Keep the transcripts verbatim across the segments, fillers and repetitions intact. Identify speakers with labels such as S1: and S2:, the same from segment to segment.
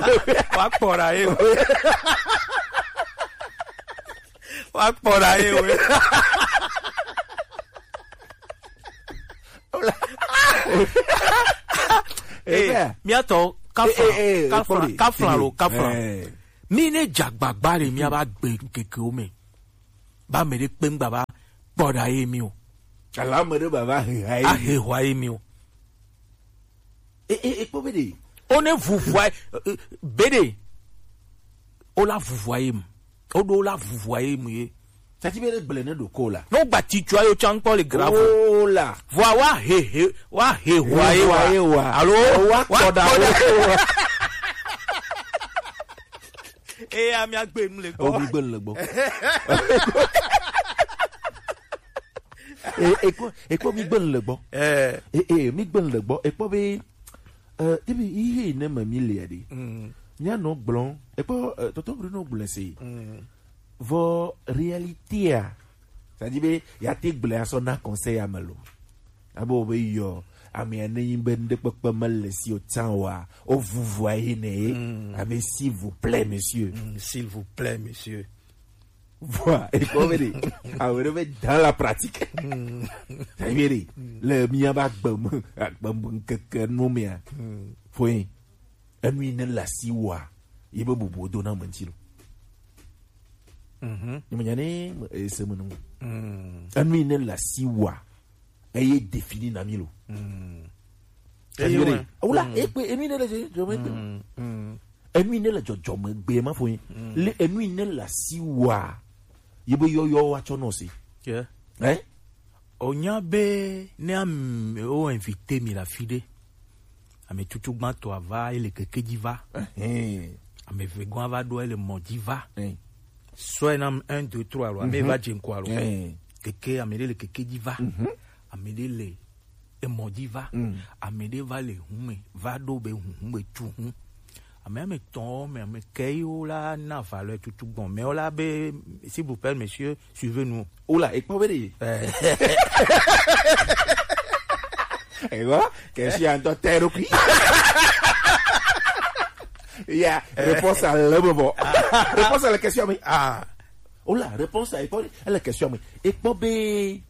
S1: Wa pora e. Wa pora e we. Eh, mi ato kafla kafla kafla lo kafla. Mi ne jagbagba re mi aba gbe keke o me. Ba me de pe ngba ba pora e mi o.
S2: Ala me de baba he hai.
S1: A he wa e mi o.
S2: E e e po bede.
S1: On est vous voyez bede. O la vous voyez. O do la vous voyez mu.
S2: Ça ti bede blene do kola.
S1: No gba ti tu ayo chan ko le grave.
S2: Oh la.
S1: Voi wa he he wa he voyez wa. Allo
S2: wa koda wa.
S1: Eh ami agbe nu le
S2: O
S1: gbo.
S2: mi gbe le gbo. E e ko e ko mi gbe le gbo.
S1: Eh
S2: E e mi gbe le gbo. E po be euh tibi ihe ne ma mi le ade.
S1: mm
S2: Nya no blon. E po toto Bruno blessé.
S1: mm
S2: Vo réalité a. Ça dit be ya te gble aso na conseil amalo. Abo be yo ami anayin ben de papa mal si o tan wa. O vous voyez ne. Ah mais s'il vous plaît monsieur.
S1: mm, s'il vous plaît monsieur.
S2: Voilà, et comme dit, ah ouais, dans la pratique. Ça veut dire, le mien va bam, bam que nous mien. Faut un, un nuit ne la siwa, il va bobo donner mon tilo.
S1: Mhm.
S2: Il m'a dit, c'est mon nom.
S1: Mm.
S2: Un nuit ne la siwa, et est défini na milo. Ça veut dire, oh là, et puis, et nuit ne la je me
S1: Mm.
S2: un nuit ne la je je me bé ma faut un, le un nuit ne la siwa. Yebo yo yo wa chono si.
S1: Yeah.
S2: Eh?
S1: Onya be ne am o invité mi la fide. Ame tutu gban to ava ele keke diva.
S2: Eh.
S1: Ame vegon ava do ele modiva.
S2: Eh.
S1: So nam un deux trois alo. Ame va jenko alo.
S2: Eh.
S1: Keke ame le keke diva. Ame le e modiva. Ame de va le hume. Va do be hume tu hu. Ame ame ton me ame keyo la na valeur tutu bon. Mais on la be s'il vous plaît monsieur, suivez-nous.
S2: Oula, et pas vrai.
S1: Eh.
S2: Et voilà, que si un terre qui. Il y a réponse à l'homme. Réponse à la question mais
S1: Ah.
S2: oula, réponse à la question mais et pas bé.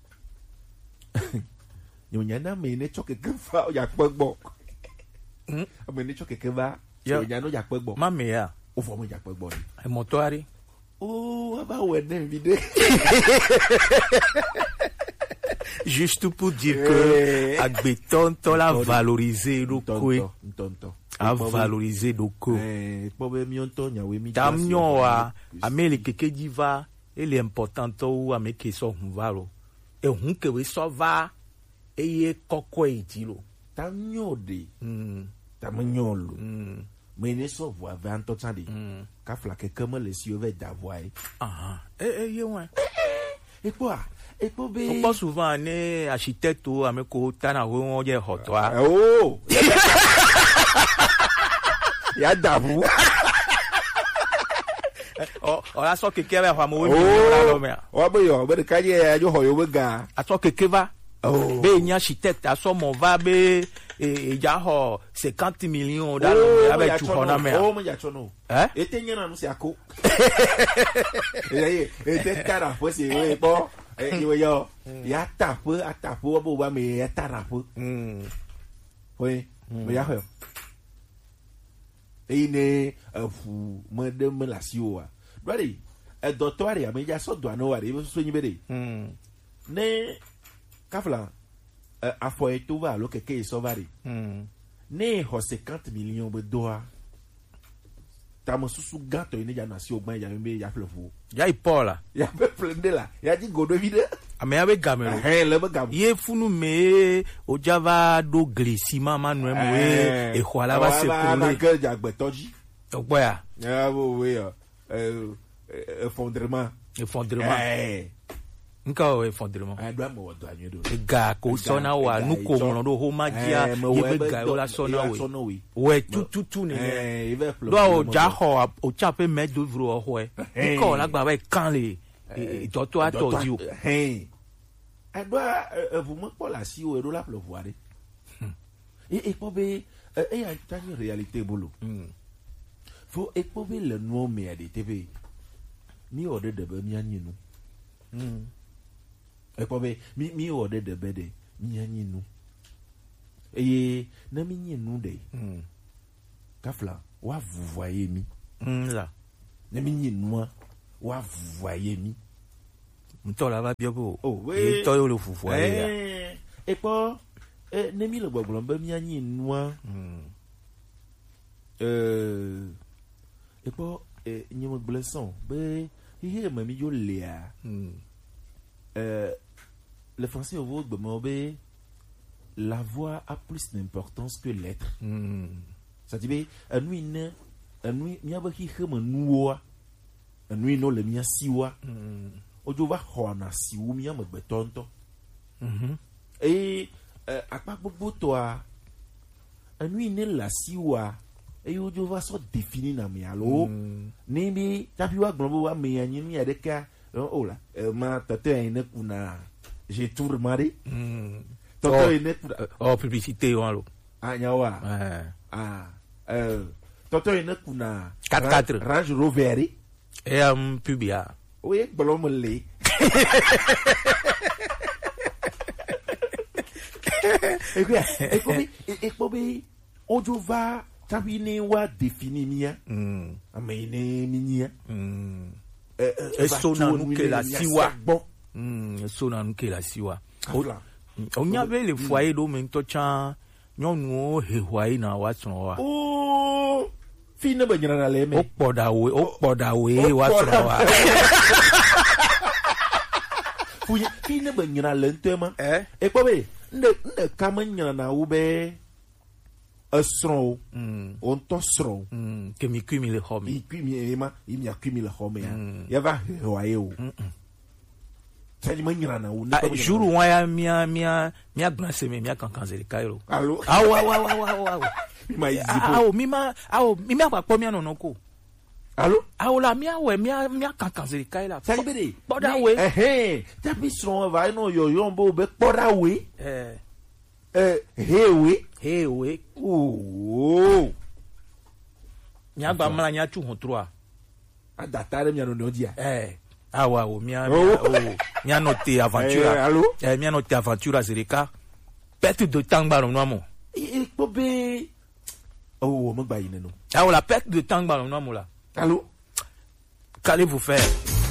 S2: Nous y en a mais ne choque que fa ya pas bon.
S1: Hmm.
S2: Mais ne choque que va.
S1: Yeah.
S2: Nous y en a ya pas bon.
S1: Ma mea.
S2: Au fond ya pas bon.
S1: E motoari.
S2: Oh, aba ouais ne vidéo.
S1: Juste pour dire que Agbetonto l'a valorisé le kwe.
S2: Tonton.
S1: A valorisé le kwe.
S2: Eh, pobe mi onto nya we mi.
S1: Tamnyo wa amele keke diva ele important to ameke so hunvalo. E hun ke we so va eye kokko idilo.
S2: Tamnyo de.
S1: Mm.
S2: Tamnyo lo.
S1: Mm.
S2: Mais ne so voit vingt ans tandi.
S1: Mm.
S2: Ka flake comme les yeux ve d'avoir.
S1: Ah. Eh eh ye wen.
S2: Et quoi? Et pobe.
S1: On pense souvent né architecte ou ameko tana wo won je hotwa.
S2: Oh. Ya davu.
S1: Oh, on a so keke va fa mo we mi la lo me.
S2: Oh boyo, be ka je ajo hoyo be ga.
S1: A so keke va.
S2: Oh.
S1: Be ni architecte a so mon va be e ja ho cinquante millions da lo avec tu hona me.
S2: Oh, me ya chono.
S1: Eh?
S2: Et tenye na no se ako. Eh, eh, te cara fo se we po. Eh, yo yo. Ya tapu, atapu bo ba me ya tarapu.
S1: Mm.
S2: Oui. Me ya ho. Et ne fu me de me la siwa. Ready? E doctor ya me ya so do no wari so nyi bede.
S1: Mm.
S2: Ne kafla afo eto va lo keke so vari.
S1: Mm.
S2: Ne ho cinquante millions be doa. Tamo susu gato ine ya nasi ogban ya me ya flefu.
S1: Ya ipola.
S2: Ya be plende la. Ya di godo vide.
S1: Ame ya be gamero.
S2: Eh le be gam.
S1: Ye funu me o java do glissima manu mu e e kwala ba se
S2: ko le.
S1: ko
S2: Que ja gbetoji.
S1: ogbo ya.
S2: Ya bo we euh effondrement.
S1: Effondrement.
S2: Eh.
S1: Nka o effondrement.
S2: A do mo do anyo do.
S1: E ga ko sona wa nu ko mo do ho magia ye be ga o la sona we. We tu tu tu ni.
S2: Eh, il va
S1: Do o ja ho o cha pe me do vro ho e. Nka la gba ba kan le. E to to atoji o.
S2: Eh. A do vous me pas la si o e do la pleuvoir. Et et po be e ya tani réalité bolo. faut épover le nom mais à des T V mi ode de be mi anyi nu
S1: mm
S2: épover mi mi ode de be de mi anyi nu et na mi nyi nu de
S1: mm
S2: kafla wa vous voyez mi
S1: mm là
S2: na mi nyi nu wa vous voyez mi
S1: mto la va bien beau
S2: oh oui
S1: et toi le fou
S2: eh et pas eh ne mi le gbogbo be mi anyi nu
S1: mm
S2: euh et pas eh nyi mo blessant be hier mami yo lea
S1: mm
S2: euh le français au vote be la voix a plus d'importance que l'être.
S1: mm
S2: Ça dit a nuit ne a nuit mi aba ki khama nuwa a nuit no le mi siwa
S1: mm
S2: ojo va khona siwu mi am betonto
S1: mhm
S2: et akpa gbogbo to a a nuit ne la siwa et ojo va so définir na mi alo ni bi tapi wa gbogbo wa mi anyi mi adeka oh la ma tata ene kuna j'ai tout remarqué
S1: mm
S2: tata
S1: oh,
S2: ene kuna
S1: oh publicité on lo
S2: ah nyawa
S1: ouais
S2: ah euh tata ene kuna
S1: quatre quatre
S2: Range Rover
S1: et um pubia
S2: oui bolom le et puis et puis et puis ojo va tapi ni wa définir mia
S1: mm
S2: amene minia
S1: mm
S2: euh
S1: et sona nous que la siwa
S2: bon
S1: mm sona nous que la siwa
S2: voilà
S1: on y avait les foyers do men to chan nyonu he hwai na wa tson wa
S2: oh fine ba nyina na le me
S1: o poda we o poda we wa tson wa
S2: fuye fine ba nyina le ntema
S1: eh
S2: e ko be nde nde kama nyina na wo be asro
S1: mm
S2: on to sro
S1: mm que mi kumi le homi
S2: i kwimi ema i mi akwimi le home ya ya va hwaye o tadi ma nyina na wo
S1: ah jour wa ya mia mia mia glanse me mia kankanze le kairo
S2: allo
S1: ah wa wa wa wa wa
S2: mi ma
S1: ah
S2: izipo
S1: o mi ma ah o mi ma pa po mia no no ko
S2: allo
S1: ah o la mia we mia mia kankanze le kairo
S2: tadi be de
S1: poda we
S2: eh eh tapi sro va no yo yo mbo be poda we
S1: eh
S2: eh he we
S1: he we
S2: oh
S1: mia gba mala nya tu hon trois
S2: adatare mi no no dia
S1: eh ah wa o mia
S2: Oh.
S1: o mia no te
S2: eh
S1: aventura
S2: allo
S1: eh mia no te aventura zereka perte de temps ba no mo
S2: e ko be oh mo gba yin no
S1: ah o la perte de temps ba no mo la
S2: allo
S1: qu'allez-vous faire